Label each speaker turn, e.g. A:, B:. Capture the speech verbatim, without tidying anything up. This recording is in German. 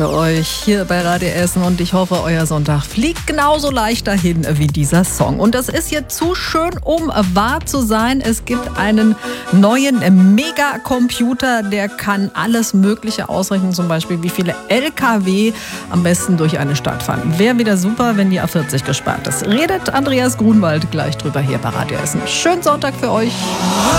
A: Euch hier bei Radio Essen und ich hoffe, euer Sonntag fliegt genauso leicht dahin wie dieser Song. Und das ist jetzt zu schön, um wahr zu sein. Es gibt einen neuen Megacomputer, der kann alles Mögliche ausrechnen, zum Beispiel wie viele L K W am besten durch eine Stadt fahren. Wäre wieder super, wenn die A vierzig gespart ist. Redet Andreas Grunwald gleich drüber hier bei Radio Essen. Schönen Sonntag für euch.